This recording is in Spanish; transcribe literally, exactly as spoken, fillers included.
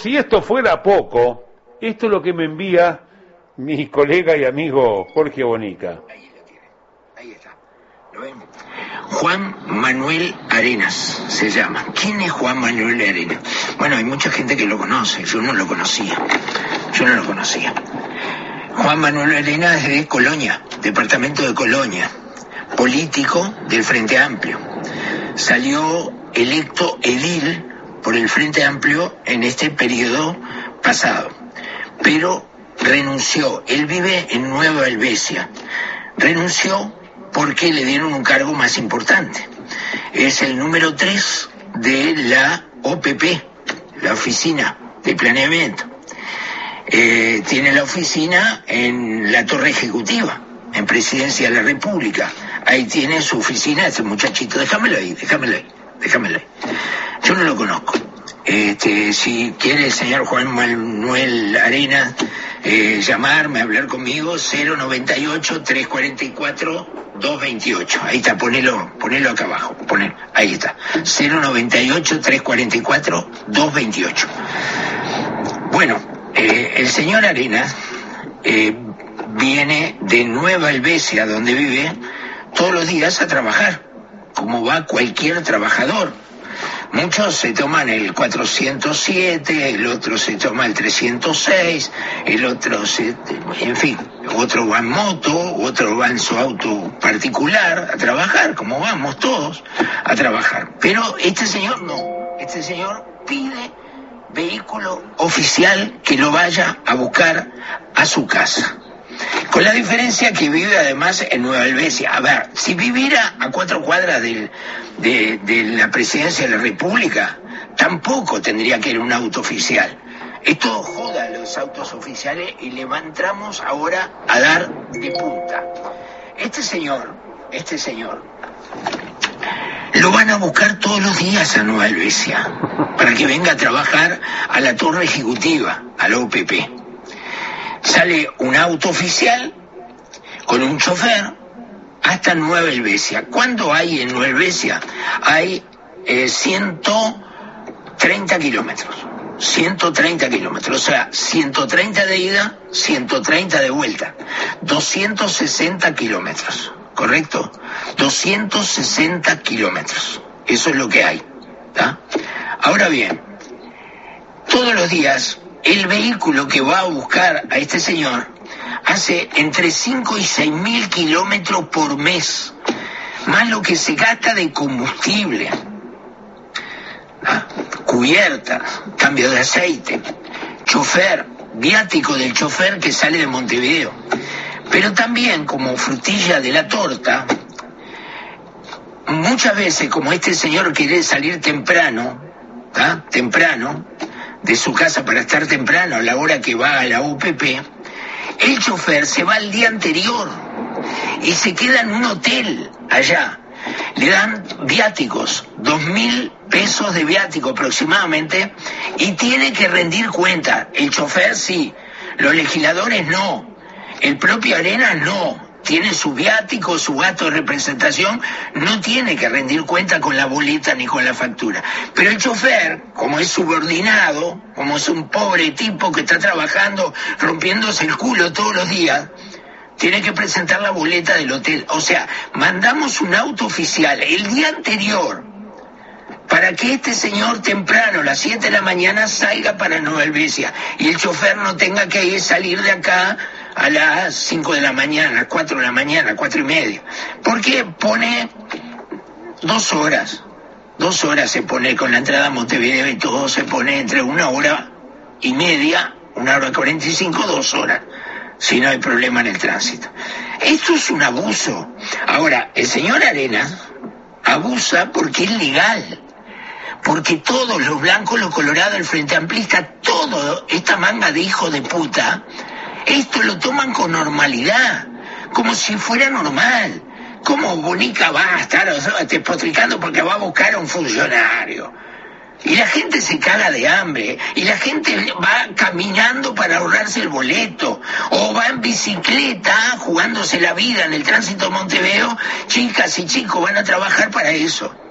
si esto fuera poco, esto es lo que me envía mi colega y amigo Jorge Bonica. Ahí lo tiene, ahí está. ¿Lo ven? Juan Manuel Arenas se llama. ¿Quién es Juan Manuel Arenas? Bueno, hay mucha gente que lo conoce, yo no lo conocía. Yo no lo conocía. Juan Manuel Arenas es de Colonia, departamento de Colonia, político del Frente Amplio. Salió electo edil por el Frente Amplio en este periodo pasado, pero renunció. Él vive en Nueva Helvecia. Renunció porque le dieron un cargo más importante. Es el número tres de la O P P, la Oficina de Planeamiento. Eh, tiene la oficina en la Torre Ejecutiva, en Presidencia de la República. Ahí tiene su oficina este muchachito. Déjamelo ahí, déjamelo ahí, déjamelo ahí. Yo no lo conozco. Este, si quiere el señor Juan Manuel Arenas eh, llamarme, hablar conmigo, cero noventa y ocho, trescientos cuarenta y cuatro, doscientos veintiocho. Ahí está, ponelo, ponelo acá abajo. Ponelo, ahí está. cero noventa y ocho, trescientos cuarenta y cuatro, doscientos veintiocho. Bueno, eh, el señor Arenas eh, viene de Nueva Helvecia, donde vive, todos los días a trabajar, como va cualquier trabajador. Muchos se toman el cuatrocientos siete, el otro se toma el trescientos seis, el otro se, en fin, otro va en moto, otro va en su auto particular a trabajar, como vamos todos a trabajar. Pero este señor no, este señor pide vehículo oficial que lo vaya a buscar a su casa. Con la diferencia que vive además en Nueva Helvecia. A ver, si viviera a cuatro cuadras del, de, de la Presidencia de la República, tampoco tendría que ir un auto oficial. Esto joda a los autos oficiales y le entramos ahora a dar de punta. Este señor, este señor, lo van a buscar todos los días a Nueva Helvecia para que venga a trabajar a la Torre Ejecutiva, a la O P P. Sale un auto oficial con un chofer hasta Nueva Helvecia. ¿Cuánto hay en Nueva Helvecia? Hay eh, ciento treinta kilómetros. ciento treinta kilómetros. O sea, ciento treinta de ida, ciento treinta de vuelta. doscientos sesenta kilómetros. ¿Correcto? doscientos sesenta kilómetros. Eso es lo que hay. ¿Tá? Ahora bien, todos los días el vehículo que va a buscar a este señor hace entre cinco y seis mil kilómetros por mes, más lo que se gasta de combustible, ¿ah? Cubierta, cambio de aceite, chofer, viático del chofer que sale de Montevideo. Pero también, como frutilla de la torta, muchas veces, como este señor quiere salir temprano, ¿ah? temprano, de su casa para estar temprano a la hora que va a la U P P, el chofer se va el día anterior y se queda en un hotel allá. Le dan viáticos, dos mil pesos de viático aproximadamente, y tiene que rendir cuenta. El chofer sí, los legisladores no, el propio Arenas no. Tiene su viático, su gasto de representación, no tiene que rendir cuenta con la boleta ni con la factura. Pero el chofer, como es subordinado, como es un pobre tipo que está trabajando, rompiéndose el culo todos los días, tiene que presentar la boleta del hotel. O sea, mandamos un auto oficial el día anterior para que este señor temprano, a las siete de la mañana, salga para Nueva Helvecia y el chofer no tenga que ir, salir de acá a las cinco de la mañana, cuatro de la mañana, cuatro y media. Porque pone dos horas, dos horas se pone con la entrada a Montevideo y todo se pone entre una hora y media, una hora cuarenta y cinco, dos horas, si no hay problema en el tránsito. Esto es un abuso. Ahora, el señor Arenas abusa porque es legal. Porque todos los blancos, los colorados, el Frente Amplista, todo esta manga de hijos de puta, esto lo toman con normalidad, como si fuera normal. ¿Cómo Bonica va a estar despotricando porque va a buscar a un funcionario? Y la gente se caga de hambre, y la gente va caminando para ahorrarse el boleto, o va en bicicleta jugándose la vida en el tránsito de Montevideo. Chicas y chicos van a trabajar para eso.